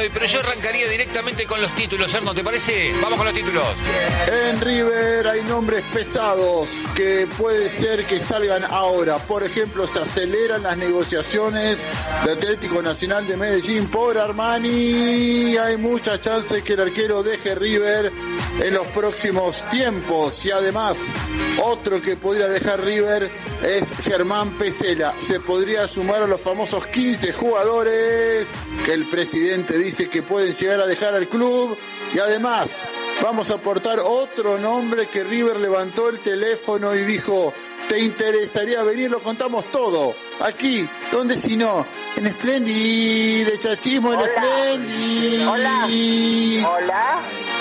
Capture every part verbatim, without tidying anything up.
de hoy, pero yo arrancaría directamente con los títulos, Erno, ¿te parece? Vamos con los títulos. En River hay nombres pesados que puede ser que salgan ahora. Por ejemplo, se aceleran las negociaciones de Atlético Nacional de Medellín por Armani. Hay muchas chances que el arquero deje River en los próximos tiempos. Y además, otro que podría dejar River es Germán Pesela. Se podría sumar a los famosos quince jugadores que el presidente dice que pueden llegar a dejar al club. Y además vamos a aportar otro nombre que River levantó el teléfono y dijo: ¿te interesaría venir? Lo contamos todo aquí, ¿dónde si no? En Splendid, de Chachismo, en Splendid. Hola. Hola.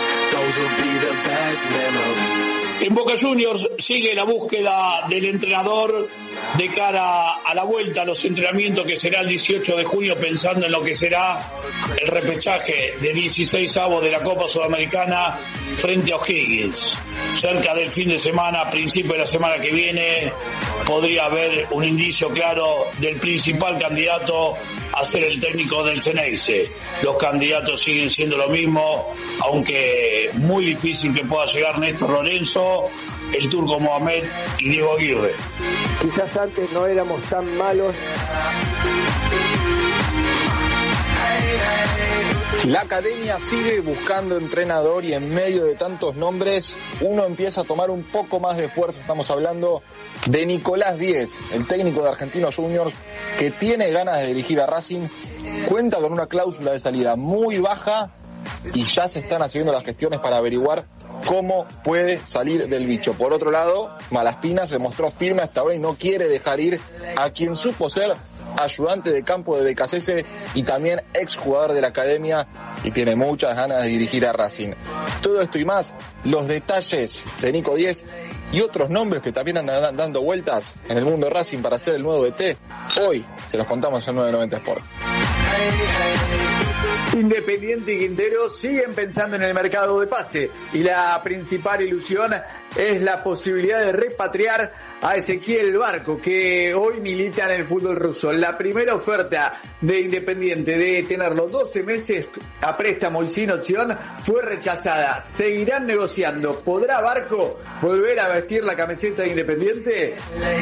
En Boca Juniors sigue la búsqueda del entrenador de cara a la vuelta a los entrenamientos que será el dieciocho de junio, pensando en lo que será el repechaje de dieciseisavos de la Copa Sudamericana frente a O'Higgins. Cerca del fin de semana, a principio de la semana que viene, podría haber un indicio claro del principal candidato a ser el técnico del Xeneize. Los candidatos siguen siendo lo mismo, aunque muy difícil que pueda llegar Néstor Lorenzo, el Turco Mohamed y Diego Aguirre. Quizás antes no éramos tan malos. La academia sigue buscando entrenador y en medio de tantos nombres uno empieza a tomar un poco más de fuerza. Estamos hablando de Nicolás Díez, el técnico de Argentinos Juniors, que tiene ganas de dirigir a Racing, cuenta con una cláusula de salida muy baja y ya se están haciendo las gestiones para averiguar cómo puede salir del bicho. Por otro lado, Malaspina se mostró firme hasta ahora y no quiere dejar ir a quien supo ser ayudante de campo de B K C S y también exjugador de la academia, y tiene muchas ganas de dirigir a Racing. Todo esto y más, los detalles de Nico Díez y otros nombres que también andan dando vueltas en el mundo de Racing para ser el nuevo D T, hoy se los contamos en nueve noventa Sport. Independiente y Quintero siguen pensando en el mercado de pase y la principal ilusión es la posibilidad de repatriar a Ezequiel Barco, que hoy milita en el fútbol ruso. La primera oferta de Independiente de tenerlo doce meses a préstamo y sin opción fue rechazada. Seguirán negociando. ¿Podrá Barco volver a vestir la camiseta de Independiente?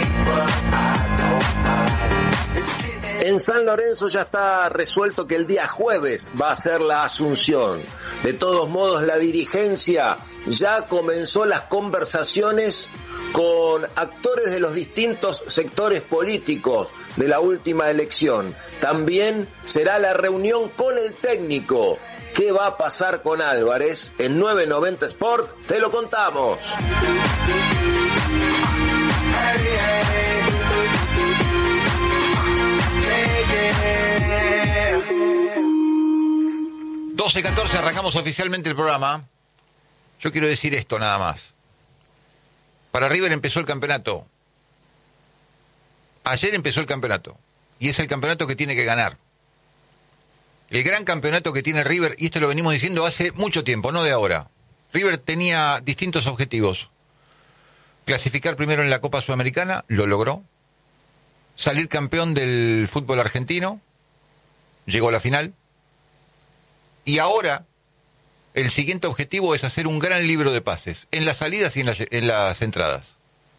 En San Lorenzo ya está resuelto que el día jueves va a ser la asunción. De todos modos, la dirigencia ya comenzó las conversaciones con actores de los distintos sectores políticos de la última elección. También será la reunión con el técnico. ¿Qué va a pasar con Álvarez? En nueve noventa Sport te lo contamos. doce catorce, arrancamos oficialmente el programa. Yo quiero decir esto nada más. Para River empezó el campeonato. Ayer empezó el campeonato. Y es el campeonato que tiene que ganar. El gran campeonato que tiene River, y esto lo venimos diciendo hace mucho tiempo, no de ahora. River tenía distintos objetivos. Clasificar primero en la Copa Sudamericana, lo logró. Salir campeón del fútbol argentino, llegó a la final. Y ahora, el siguiente objetivo es hacer un gran libro de pases, en las salidas y en las, en las entradas.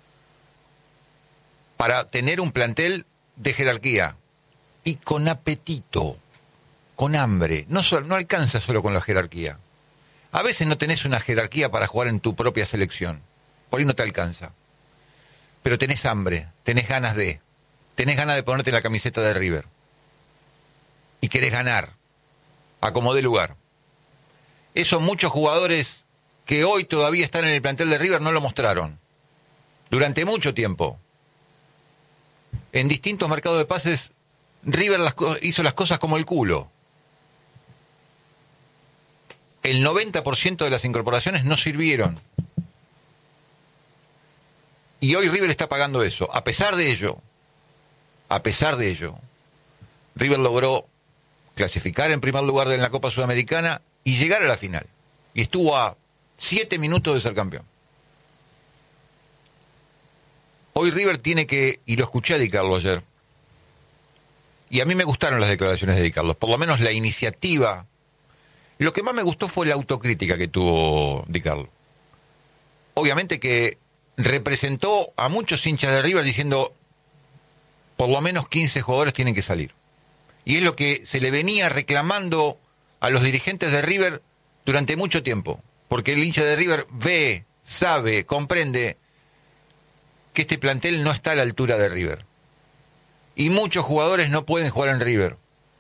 Para tener un plantel de jerarquía. Y con apetito, con hambre. No, solo, no alcanza solo con la jerarquía. A veces no tenés una jerarquía para jugar en tu propia selección. Por ahí no te alcanza. Pero tenés hambre, tenés ganas de... Tenés ganas de ponerte la camiseta de River. Y querés ganar. A como dé lugar. Eso muchos jugadores que hoy todavía están en el plantel de River no lo mostraron. Durante mucho tiempo. En distintos mercados de pases, River las hizo las cosas como el culo. El noventa por ciento de las incorporaciones no sirvieron. Y hoy River está pagando eso. A pesar de ello, a pesar de ello, River logró clasificar en primer lugar en la Copa Sudamericana y llegar a la final. Y estuvo a siete minutos de ser campeón. Hoy River tiene que, y lo escuché a Di Carlo ayer, y a mí me gustaron las declaraciones de Di Carlo, por lo menos la iniciativa Lo que más me gustó fue la autocrítica que tuvo Di Carlo. Obviamente que representó a muchos hinchas de River diciendo por lo menos quince jugadores tienen que salir. Y es lo que se le venía reclamando a los dirigentes de River durante mucho tiempo. Porque el hincha de River ve, sabe, comprende que este plantel no está a la altura de River. Y muchos jugadores no pueden jugar en River.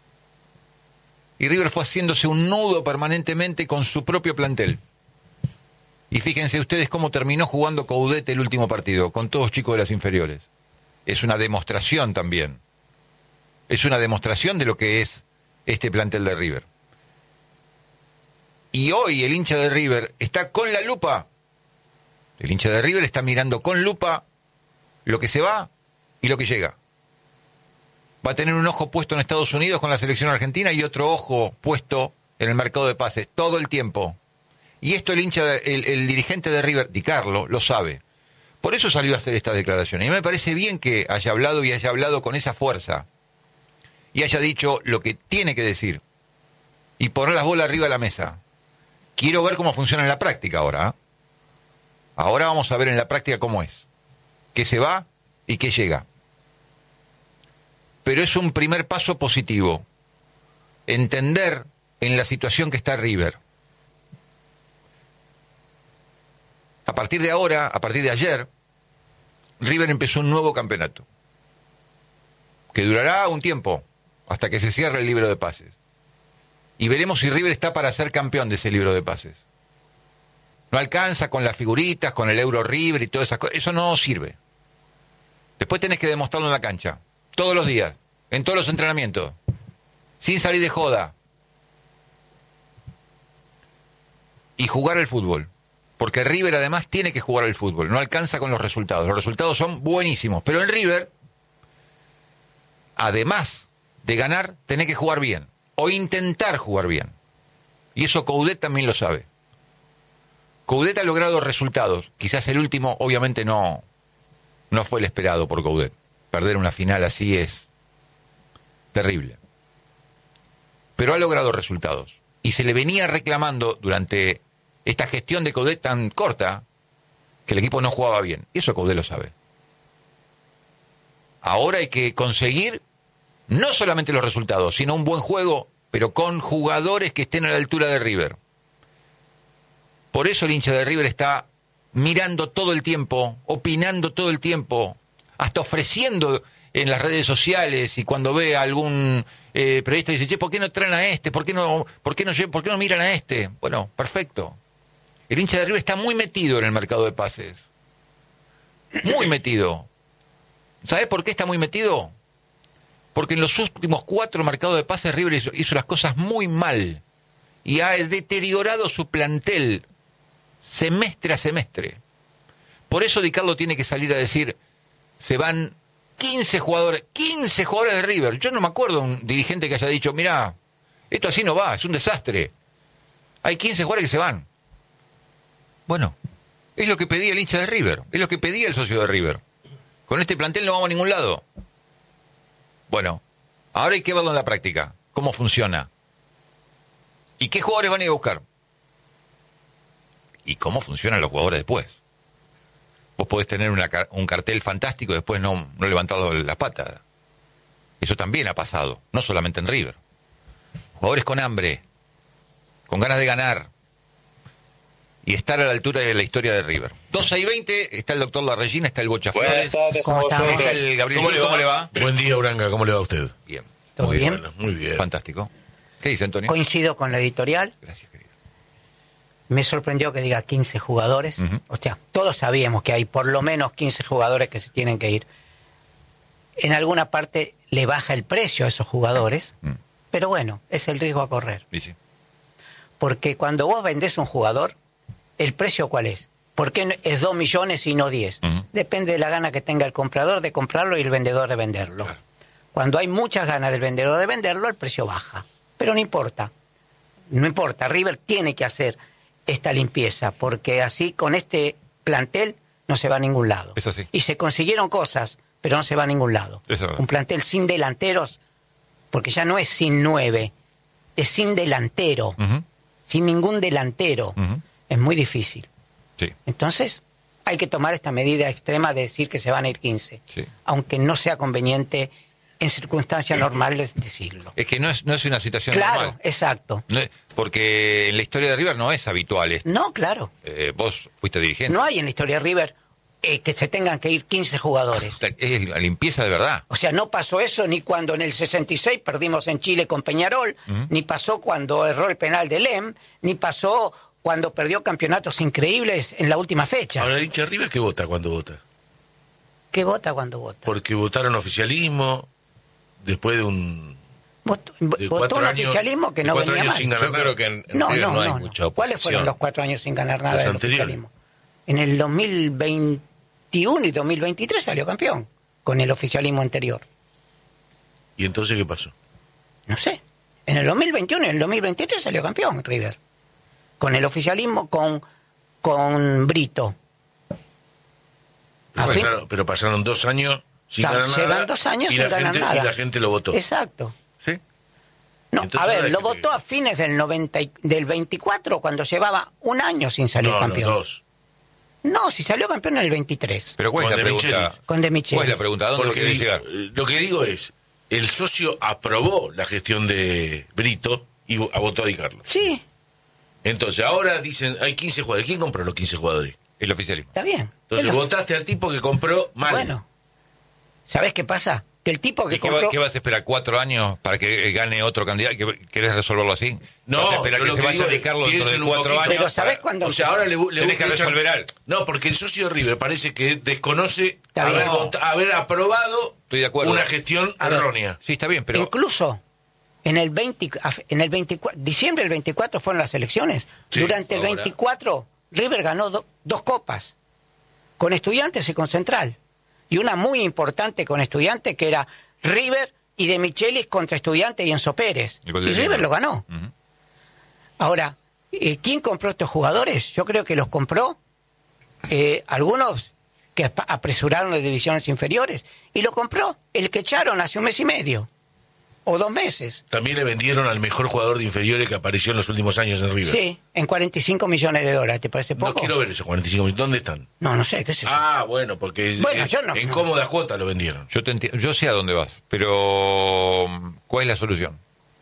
Y River fue haciéndose un nudo permanentemente con su propio plantel. Y fíjense ustedes cómo terminó jugando Coudet el último partido, con todos chicos de las inferiores. Es una demostración también. Es una demostración de lo que es este plantel de River. Y hoy el hincha de River está con la lupa. El hincha de River está mirando con lupa lo que se va y lo que llega. Va a tener un ojo puesto en Estados Unidos con la selección argentina y otro ojo puesto en el mercado de pases todo el tiempo. Y esto el hincha, el, el dirigente de River, Di Carlo, lo sabe. Por eso salió a hacer esta declaración. Y me parece bien que haya hablado y haya hablado con esa fuerza. Y haya dicho lo que tiene que decir. Y poner las bolas arriba de la mesa. Quiero ver cómo funciona en la práctica ahora. ¿eh? Ahora vamos a ver en la práctica cómo es. Qué se va y qué llega. Pero es un primer paso positivo. Entender en la situación que está River. A partir de ahora, a partir de ayer, River empezó un nuevo campeonato. Que durará un tiempo, hasta que se cierre el libro de pases. Y veremos si River está para ser campeón de ese libro de pases. No alcanza con las figuritas, con el Euro River y todas esas cosas. Eso no sirve. Después tenés que demostrarlo en la cancha. Todos los días. En todos los entrenamientos. Sin salir de joda. Y jugar al fútbol. Porque River además tiene que jugar al fútbol. No alcanza con los resultados. Los resultados son buenísimos. Pero en River, además de ganar, tenés que jugar bien. O intentar jugar bien. Y eso Coudet también lo sabe. Coudet ha logrado resultados. Quizás el último, obviamente, no, no fue el esperado por Coudet. Perder una final así es terrible. Pero ha logrado resultados. Y se le venía reclamando durante esta gestión de Coudet tan corta que el equipo no jugaba bien. Y eso Coudet lo sabe. Ahora hay que conseguir no solamente los resultados, sino un buen juego, pero con jugadores que estén a la altura de River. Por eso el hincha de River está mirando todo el tiempo, opinando todo el tiempo, hasta ofreciendo en las redes sociales, y cuando ve a algún eh, periodista dice, che, ¿por qué no traen a este? ¿Por qué no, por qué no, por qué no miran a este? Bueno, perfecto. El hincha de River está muy metido en el mercado de pases. Muy metido. ¿Sabés por qué está muy metido? Porque en los últimos cuatro mercados de pases River hizo, hizo las cosas muy mal. Y ha deteriorado su plantel semestre a semestre. Por eso Di Carlo tiene que salir a decir, se van quince jugadores, quince jugadores de River. Yo no me acuerdo de un dirigente que haya dicho, mirá, esto así no va, es un desastre. Hay quince jugadores que se van. Bueno, es lo que pedía el hincha de River, es lo que pedía el socio de River. Con este plantel no vamos a ningún lado. Bueno, ahora hay que verlo en la práctica, cómo funciona. ¿Y qué jugadores van a ir a buscar? ¿Y cómo funcionan los jugadores después? Vos podés tener una, un cartel fantástico y después no, no levantar las patas. Eso también ha pasado, no solamente en River. Jugadores con hambre, con ganas de ganar y estar a la altura de la historia de River. doce y veinte, está el doctor La Regina, está el Bocha Flores. Buenas tardes, ¿Cómo está el Gabriel? ¿Cómo le va? ¿Cómo le va? Buen día, Uranga, ¿cómo le va a usted? Bien. ¿Todo muy bien? Bueno, muy bien. Fantástico. ¿Qué dice Antonio? Coincido con la editorial. Gracias, querido. Me sorprendió que diga quince jugadores. Uh-huh. O sea, todos sabíamos que hay por lo menos quince jugadores que se tienen que ir. En alguna parte le baja el precio a esos jugadores, uh-huh. pero bueno, es el riesgo a correr. Sí, sí. Porque cuando vos vendés un jugador, ¿el precio cuál es? ¿Por qué es dos millones y no diez? Uh-huh. Depende de la gana que tenga el comprador de comprarlo y el vendedor de venderlo. Claro. Cuando hay muchas ganas del vendedor de venderlo, el precio baja. Pero no importa. No importa. River tiene que hacer esta limpieza, porque así con este plantel no se va a ningún lado. Es así. Y se consiguieron cosas, pero no se va a ningún lado. Un plantel sin delanteros, porque ya no es sin nueve, es sin delantero. Uh-huh. sin ningún delantero, uh-huh. es muy difícil. Sí. Entonces, hay que tomar esta medida extrema de decir que se van a ir quince, sí. aunque no sea conveniente en circunstancias normales decirlo. Es que no es, no es una situación claro, normal. Claro, exacto. No es, porque en la historia de River no es habitual esto. No, claro. Eh, vos fuiste dirigente. No hay en la historia de River eh, que se tengan que ir quince jugadores. Es la limpieza de verdad. O sea, no pasó eso ni cuando en el sesenta y seis perdimos en Chile con Peñarol, uh-huh. ni pasó cuando erró el penal de Lem, ni pasó cuando perdió campeonatos increíbles en la última fecha. Ahora, el hincha de River, ¿qué vota cuando vota? ¿Qué vota cuando vota? Porque votaron oficialismo después de un... Votó, de votó un años, oficialismo que no venía mal. Sin ganar Yo creo que en, en no, River no, no hay no, mucha no. oposición. ¿Cuáles fueron los cuatro años sin ganar nada del oficialismo? En el dos mil veintiuno y dos mil veintitrés salió campeón con el oficialismo anterior. ¿Y entonces qué pasó? No sé. En el dos mil veintiuno y en el dos mil veintitrés salió campeón River. Con el oficialismo, con, con Brito. Pero, fin, claro, pero pasaron dos años sin ganar nada. Llevan dos años sin ganar gente, nada. Y la gente lo votó. Exacto. ¿Sí? No, a ver, lo votó a fines del noventa y, del veinticuatro, cuando llevaba un año sin salir no, campeón. No, dos. No, si salió campeón en el veintitrés. Pero ¿cuál es la pregunta? Con De Michelis. ¿Cuál es la pregunta? ¿A dónde Porque querés llegar? Lo que digo es, el socio aprobó la gestión de Brito y votó a Di Carlo. Sí. Entonces, ahora dicen, hay quince jugadores. ¿Quién compró los quince jugadores? El oficialismo. Está bien. Entonces, lo... votaste al tipo que compró mal. Bueno, ¿sabés qué pasa? Que el tipo que ¿Y qué, compró... va, ¿Qué vas a esperar? ¿Cuatro años para que gane otro candidato? ¿Querés resolverlo así? No, ¿Vas a esperar que se vaya a Di Carlo dentro de cuatro años? Pero ¿sabés cuándo? O sea, ahora le, le tenés que resolver algo. No, porque el socio de River parece que desconoce Está haber, bien. vota, haber aprobado Estoy de acuerdo. una gestión errónea. Sí, está bien, pero... Incluso... En el, veinte, en el veinticuatro, diciembre del veinticuatro fueron las elecciones. Sí, Durante el ahora. veinticuatro, River ganó do, dos copas, con Estudiantes y con Central. Y una muy importante con Estudiantes, que era River y De Michelis contra Estudiantes y Enzo Pérez. Y, y River lo ganó. Uh-huh. Ahora, eh, ¿quién compró estos jugadores? Yo creo que los compró eh, algunos que apresuraron las divisiones inferiores. Y lo compró el que echaron hace un mes y medio. O dos meses. También le vendieron al mejor jugador de inferiores que apareció en los últimos años en River. Sí, en cuarenta y cinco millones de dólares. ¿Te parece poco? No quiero ver esos cuarenta y cinco millones. ¿Dónde están? No, no sé, qué sé yo. Ah, bueno, porque bueno, es, yo no, en no. cómoda cuota lo vendieron. Yo te enti- yo sé a dónde vas, pero ¿cuál es la solución?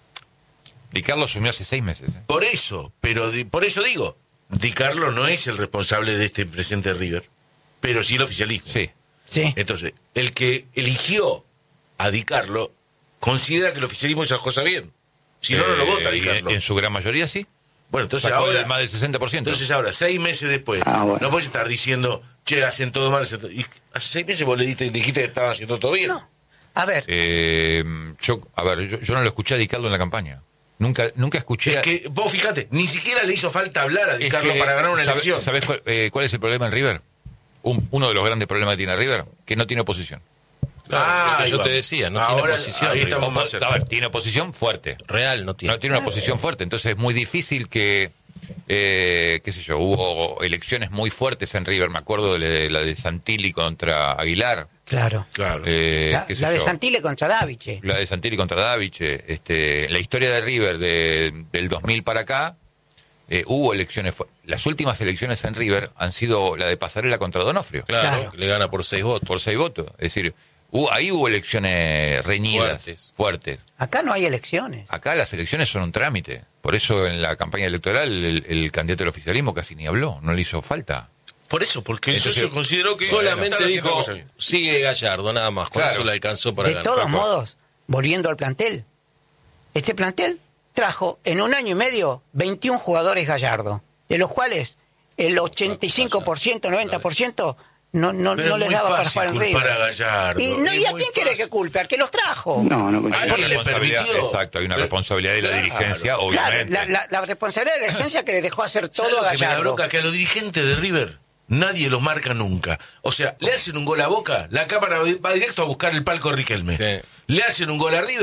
Di Carlo asumió hace seis meses. ¿eh? Por eso, pero di, por eso digo, Di Carlo no es el responsable de este presente River, pero sí el oficialismo. Sí. Sí. Entonces, el que eligió a Di Carlo considera que el oficialismo hizo las cosas bien. Si no, eh, no lo vota Di Carlo. En su gran mayoría sí. Bueno, entonces Sacó ahora... más del sesenta por ciento. Entonces ahora, seis meses después, Ah, bueno. no puedes estar diciendo, che, hacen todo mal. Hacen todo... Y hace seis meses vos le diste, dijiste que estaban haciendo todo bien. No. A ver. Eh, yo, a ver, yo, yo no lo escuché a Di Carlo en la campaña. Nunca, nunca escuché... Es a... que, vos fíjate, ni siquiera le hizo falta hablar a Di Es Carlo que, para ganar una ¿sabe, elección. ¿Sabés cuál, eh, cuál es el problema en River? Un, uno de los grandes problemas que tiene River, que no tiene oposición. Claro, Ah, lo que ahí yo va. te decía, no Ahora, tiene oposición. ahí River. estamos más Opo- cerca. a ver, tiene oposición fuerte. Real no tiene. No tiene una posición fuerte, entonces es muy difícil que, eh, qué sé yo, hubo elecciones muy fuertes en River, me acuerdo de la de, la de Santilli contra Aguilar. Claro. Claro. Eh, La, qué sé la de yo, Santilli contra Daviche. La de Santilli contra Daviche. Este, la historia de River de, del dos mil para acá, eh, hubo elecciones, fu- las últimas elecciones en River han sido la de Pasarela contra Donofrio, Claro, Claro. le gana por seis votos. por seis votos. Es decir, hubo- ahí hubo elecciones reñidas, Fuertes. fuertes. Acá no hay elecciones. Acá las elecciones son un trámite. Por eso en la campaña electoral el, el candidato del oficialismo casi ni habló, no le hizo falta. Por eso, porque el Entonces, socio consideró que... Solamente estaban haciendo dijo, cosas bien. sigue Gallardo, nada más. Con Claro. eso le alcanzó para De ganar. todos Paco. modos, volviendo al plantel, este plantel trajo en un año y medio veintiún jugadores Gallardo, de los cuales el ochenta y cinco por ciento, noventa por ciento no, no, Pero no es les muy daba para fácil jugar en culpar River. a Gallardo. ¿Y, no, Es ¿y a muy quién quiere fácil. que culpe? ¿Al que los trajo? No, no Alguien Por le responsabilidad, permitió. exacto, hay una Pero- responsabilidad de la Claro. dirigencia, Claro, obviamente. la, la, la responsabilidad de la dirigencia que le dejó hacer ¿Sabes todo lo a que me da Gallardo. bronca? Que a los dirigentes de River nadie los marca nunca. O sea, le hacen un gol a Boca, la cámara va directo a buscar el palco Riquelme. Sí. Le hacen un gol a River,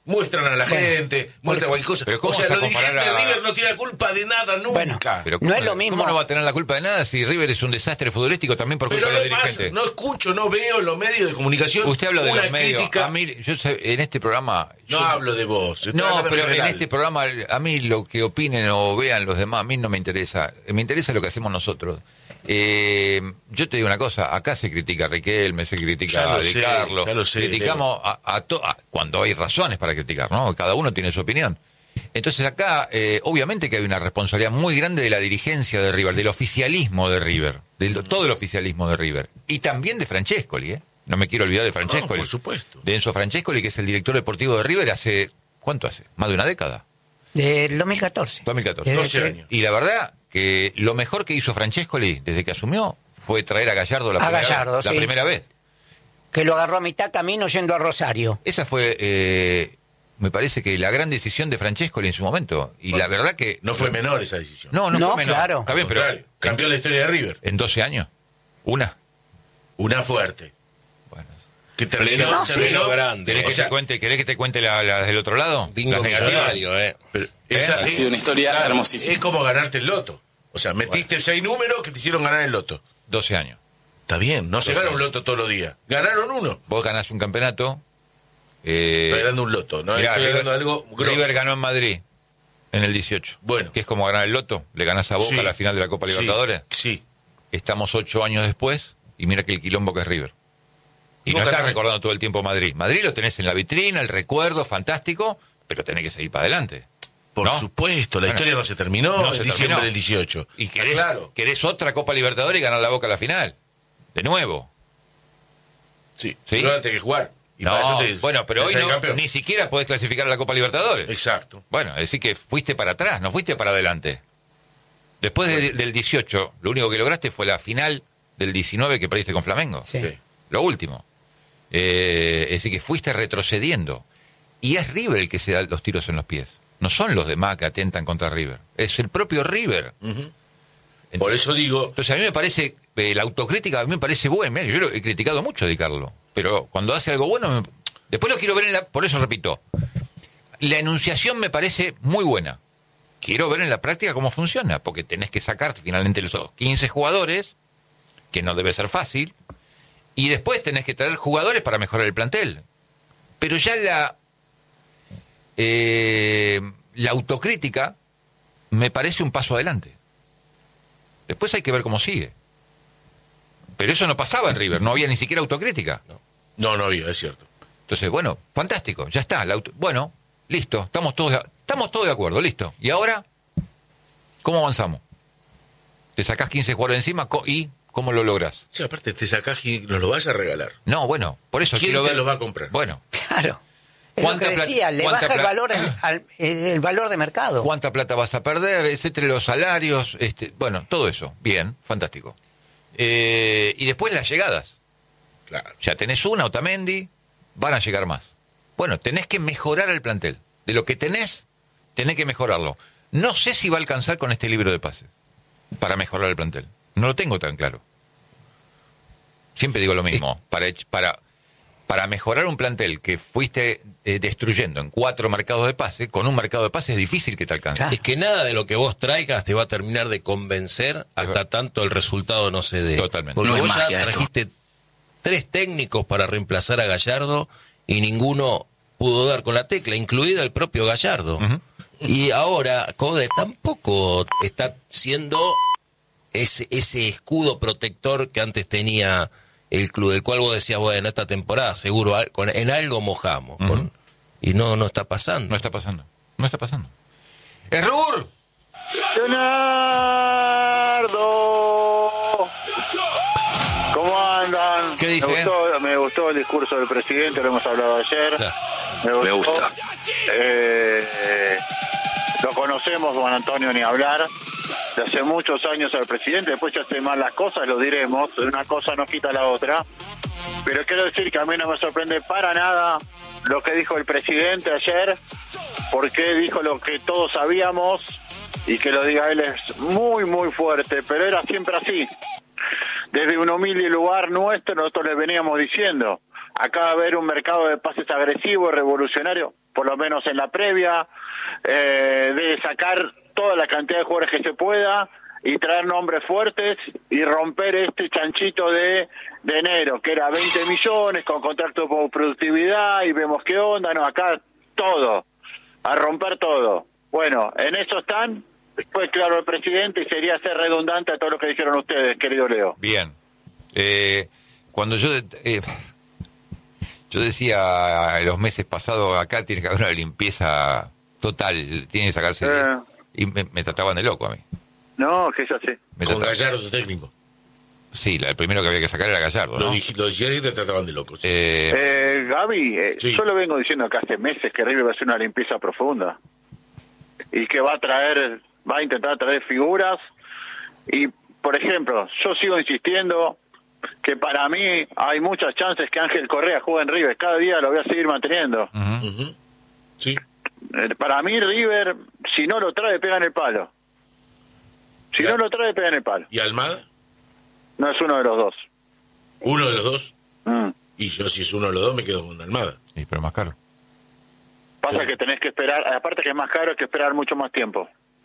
muestran a la Bueno, gente, muestran cualquier cosa. pero ¿cómo O sea, vas a los dirigentes comparar a- de River no tienen la culpa de nada nunca. Bueno, Pero no es ¿cómo- lo mismo. ¿Cómo no va a tener la culpa de nada si River es un desastre futbolístico también por culpa Pero de los no pasa, dirigentes? no escucho, no veo en los medios de comunicación Usted habla de una los medios. crítica. A mí, yo sé, en este programa... No yo- hablo de vos. estoy No, hablando pero en general. este programa a mí lo que opinen o vean los demás, a mí no me interesa. Me interesa lo que hacemos nosotros. Eh, yo te digo una cosa, acá se critica a Riquelme, se critica Ya a lo Di sé, Carlo, ya lo sé, criticamos a, a to- a- cuando hay razones para criticar, ¿no? Cada uno tiene su opinión. Entonces acá, eh, obviamente que hay una responsabilidad muy grande de la dirigencia de River, del oficialismo de River, de todo el oficialismo de River, y también de Francescoli, ¿eh? No me quiero olvidar de Francescoli. No, por supuesto. De Enzo Francescoli, que es el director deportivo de River hace, ¿cuánto hace? Más de una década. Del dos mil catorce. dos mil catorce. Desde doce que- años. Y la verdad que lo mejor que hizo Francescoli desde que asumió fue traer a Gallardo la, A primera, Gallardo, vez, la sí. primera vez. Que lo agarró a mitad camino yendo a Rosario. Esa fue, eh, me parece que la gran decisión de Francescoli en su momento. Y la verdad que... No fue menor esa decisión. No, no, No, fue menor. claro. Está bien, Al pero contrario, cambió la historia de River. en doce años, una. Una fuerte. Bueno. Que terminó, No, sí. terminó grande. ¿Querés, O que sea, te cuente, ¿Querés que te cuente la, la del otro lado? Bingo Las negativas. millonario, eh. pero esa Ha es- sido una historia claro, hermosísima. Es como ganarte el loto. O sea, metiste seis números que te hicieron ganar el loto. doce años. Está bien, no se doce gana un años. loto todos los días. Ganaron uno. Vos ganás un campeonato. Eh, Estoy ganando un loto, ¿no? mirá, Estoy River, ganando algo grosso. River ganó en Madrid en el dieciocho. Bueno. Que es como ganar el loto. Le ganás a Boca Sí. a la final de la Copa Sí, Libertadores. Sí. Estamos ocho años después y mira que el quilombo que es River. Y no Boca estás también. recordando todo el tiempo Madrid. Madrid lo tenés en la vitrina, el recuerdo, fantástico, pero tenés que seguir para adelante. Por ¿no? supuesto, la Bueno, historia no se terminó no en se diciembre terminó. del dieciocho. Y querés, claro. querés otra Copa Libertadores y ganar la Boca a la final. De nuevo. Sí. ¿Sí? Pero ahora tenés que jugar. Y para No, eso te- bueno, pero te hoy sale no, campeón. ni siquiera podés clasificar a la Copa Libertadores. Exacto. Bueno, es decir que fuiste para atrás, no fuiste para adelante. Después de- del dieciocho, lo único que lograste fue la final del diecinueve que perdiste con Flamengo. Sí. Sí. Lo último. Eh, es decir, que fuiste retrocediendo. Y es River el que se da los tiros en los pies. No son los demás que atentan contra River. Es el propio River. Ujú. Entonces, Por eso digo, entonces a mí me parece, eh, la autocrítica a mí me parece buena. Mirá, yo lo he criticado mucho a Di Carlo. Pero cuando hace algo bueno, me- después lo quiero ver en la... Por eso repito, la enunciación me parece muy buena. Quiero ver en la práctica cómo funciona, porque tenés que sacar finalmente los quince jugadores, que no debe ser fácil, y después tenés que traer jugadores para mejorar el plantel. Pero ya la eh, la autocrítica me parece un paso adelante. Después hay que ver cómo sigue. Pero eso no pasaba en River, no había ni siquiera autocrítica. no, no había, es cierto. Entonces, bueno, fantástico, ya está. La auto- bueno, listo, estamos todos, de- estamos todos de acuerdo, listo. ¿Y ahora cómo avanzamos? Te sacás quince jugadores encima co- y ¿cómo lo lográs? Sí, aparte te sacás y nos lo vas a regalar. No, bueno, por eso ¿Quién quiero te ver. los va a comprar? Bueno, Claro. Es lo ¿Cuánta que pla- decía, le cuánta baja el pla- valor, en- al- el valor de mercado. ¿cuánta plata vas a perder? Etcétera, los salarios, este, bueno, todo eso. Bien, fantástico. Eh, y después las llegadas. Claro. Ya tenés una, Otamendi, van a llegar más. Bueno, tenés que mejorar el plantel. De lo que tenés, tenés que mejorarlo. No sé si va a alcanzar con este libro de pases para mejorar el plantel. No lo tengo tan claro. Siempre digo lo mismo. Para, ech- para, para mejorar un plantel que fuiste eh, destruyendo en cuatro mercados de pase, con un mercado de pase es difícil que te alcance. Claro. Es que nada de lo que vos traigas te va a terminar de convencer hasta tanto el resultado no se dé. Totalmente. Porque No es vos ya magia esto. trajiste tres técnicos para reemplazar a Gallardo y ninguno pudo dar con la tecla, incluido el propio Gallardo. Ujú. Y ahora Code tampoco está siendo ese, ese escudo protector que antes tenía el club, del cual vos decías, bueno, esta temporada seguro al- con- en algo mojamos. Ujú. con- y no, no está pasando. No está pasando. No está pasando. ¡Error! Leonardo, ¿cómo andan? ¿Qué dice? Me gustó, me gustó el discurso del presidente, lo hemos hablado ayer. Claro. Me, Me gusta. Eh, eh, lo conocemos, Juan Antonio, ni hablar. De hace muchos años al presidente, después si hace mal las cosas, lo diremos. Una cosa no quita la otra. Pero quiero decir que a mí no me sorprende para nada lo que dijo el presidente ayer, porque dijo lo que todos sabíamos, y que lo diga él es muy, muy fuerte, pero era siempre así. Desde un humilde lugar nuestro, nosotros le veníamos diciendo, acá va a haber un mercado de pases agresivo, revolucionario. por lo menos en la previa, eh, de sacar toda la cantidad de jugadores que se pueda y traer nombres fuertes y romper este chanchito de, de enero, que era veinte millones con contrato por productividad y vemos qué onda. No, acá todo, a romper todo. Bueno, en eso están. Fue claro el presidente y sería ser redundante a todo lo que dijeron ustedes, querido Leo. Bien. Eh, cuando yo eh, yo decía los meses pasados, acá tiene que haber una limpieza total, tiene que sacarse eh. de, y me, me trataban de loco a mí. No, que es así. Me Con trataban... Gallardo técnico. Sí, la, el primero que había que sacar era Gallardo, ¿no? Lo decías y te trataban de loco. Sí. Eh, eh, Gaby, eh, sí. yo lo vengo diciendo acá hace meses que River va a hacer una limpieza profunda y que va a traer, va a intentar traer figuras y, por ejemplo, yo sigo insistiendo que para mí hay muchas chances que Ángel Correa juegue en River. Cada día lo voy a seguir manteniendo. Uh-huh. Uh-huh. Sí. Eh, para mí River, si no lo trae, pega en el palo. Si no lo trae, pega en el palo. ¿Y Almada? No es uno de los dos. ¿Uno de los dos? Mm. Y yo, si es uno de los dos, me quedo con Almada. Sí, pero más caro. Pasa que tenés que esperar, aparte que es más caro, hay que esperar mucho más tiempo.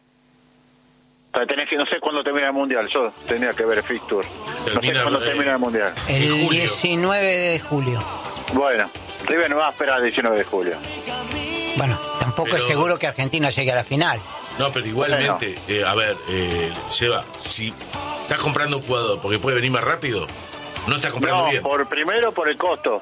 O sea, tenés que, no sé cuándo termina el Mundial, yo tenía que ver el fixture. No sé cuándo eh, termina el Mundial. El diecinueve de julio. Bueno, River no va a esperar el diecinueve de julio. Bueno, tampoco pero, es seguro que Argentina llegue a la final. No, pero igualmente, bueno. eh, a ver, eh, Seba, si estás comprando un jugador porque puede venir más rápido, no estás comprando no, bien. Por, primero por el costo.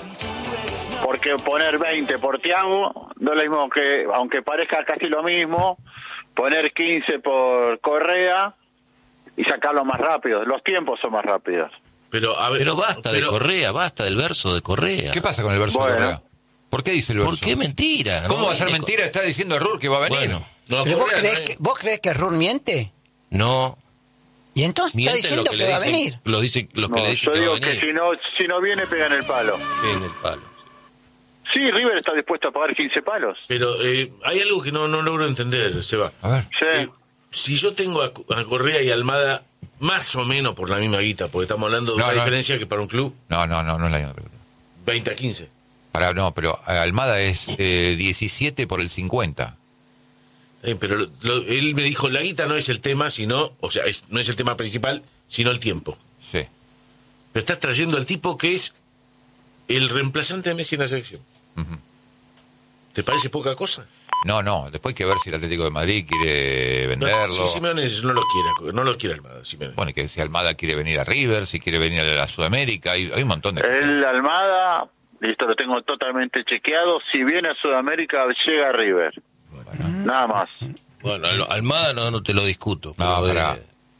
Porque poner veinte por Thiago, no es lo mismo que, aunque parezca casi lo mismo, poner quince por Correa y sacarlo más rápido. Los tiempos son más rápidos. Pero, a ver, pero basta pero, de Correa, basta del verso de Correa. ¿Qué pasa con el verso bueno. de Correa? ¿Por qué dice el verso? ¿Por qué mentira? ¿Cómo no, va a ser mentira? Está diciendo Rur que va a venir. Bueno, no, ¿Pero vos, crees que, ¿Vos crees que Rur miente? No. ¿Y entonces miente está diciendo que, que va dicen, a venir? Lo dicen los no, que le dicen yo que digo va a venir. que si no, si no viene, pega en el palo. Sí, en el palo. Sí, River está dispuesto a pagar quince palos. Pero eh, hay algo que no, no logro entender, Seba. A ver. Sí. Eh, si yo tengo a, a Correa y Almada más o menos por la misma guita, porque estamos hablando de no, una no, diferencia que para un club... No, no, no, no es la misma pregunta. veinte a quince. Para, no, pero Almada es eh, diecisiete por el cincuenta. Eh, pero lo, lo, él me dijo, la guita no es el tema, sino... O sea, es, no es el tema principal, sino el tiempo. Sí. Pero estás trayendo al tipo que es el reemplazante de Messi en la selección. Uh-huh. ¿Te parece poca cosa? No, no, después hay que ver si el Atlético de Madrid quiere venderlo. No, si Simeone no lo quiere, no lo quiere Almada. Simeone. Bueno, que si Almada quiere venir a River, si quiere venir a la Sudamérica, hay, hay un montón de cosas. El Almada, esto lo tengo totalmente chequeado, si viene a Sudamérica llega a River. Bueno. Nada más. Bueno, Almada no, no te lo discuto. No, pero...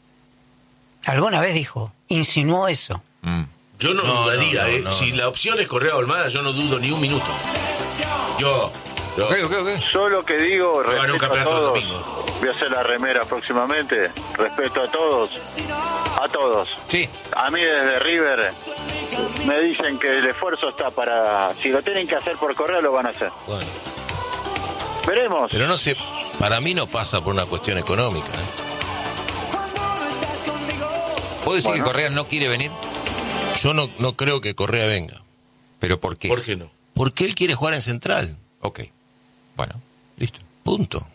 Alguna vez dijo, insinuó eso. Mm. Yo no, no dudaría, no, no, eh. no, si no. La opción es Correa o Almada, yo no dudo ni un minuto. Yo... Yo, okay, okay, okay. yo lo que digo, respeto a todos, voy a hacer la remera próximamente, respeto a todos, a todos. Sí. A mí desde River me dicen que el esfuerzo está para, si lo tienen que hacer por Correa, lo van a hacer. Bueno. Veremos. Pero no sé, para mí no pasa por una cuestión económica. ¿eh? ¿Puedo decir bueno. que Correa no quiere venir? Yo no, no creo que Correa venga. ¿Pero por qué? ¿Por qué no? Porque él quiere jugar en Central. Ok. Bueno, listo. Punto.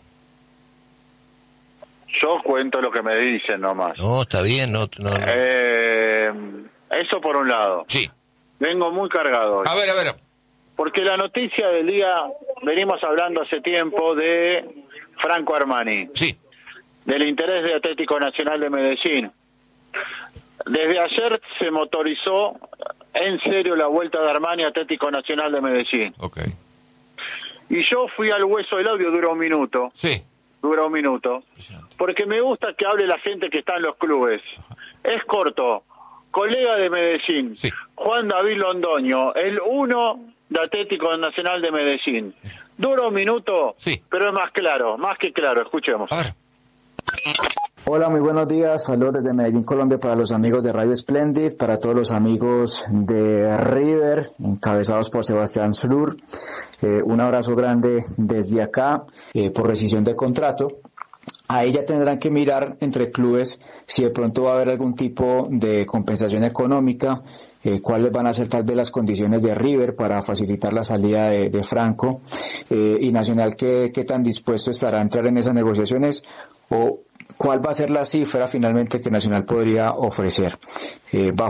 Yo cuento lo que me dicen nomás. No, está bien. no, no, no. Eh, Eso por un lado. Sí. Vengo muy cargado hoy. A ver, a ver. Porque la noticia del día, venimos hablando hace tiempo de Franco Armani. Sí. Del interés de Atlético Nacional de Medellín. Desde ayer se motorizó en serio la vuelta de Armani a Atlético Nacional de Medellín. Ok. Y yo fui al hueso del audio, dura un minuto. Sí. Dura un minuto. Porque me gusta que hable la gente que está en los clubes. Ajá. Es corto. Colega de Medellín. Sí. Juan David Londoño, el uno de Atlético Nacional de Medellín. Dura un minuto, sí. Pero es más claro, más que claro. Escuchemos. A ver. Hola, muy buenos días. Saludos desde Medellín, Colombia, para los amigos de Radio Splendid, para todos los amigos de River, encabezados por Sebastián Slur. Eh, un abrazo grande desde acá, eh, por rescisión de contrato. Ahí ya tendrán que mirar entre clubes si de pronto va a haber algún tipo de compensación económica eh, cuáles van a ser tal vez las condiciones de River para facilitar la salida de, de Franco, eh, y Nacional qué, qué tan dispuesto estará a entrar en esas negociaciones, o cuál va a ser la cifra finalmente que Nacional podría ofrecer. Eh, bajo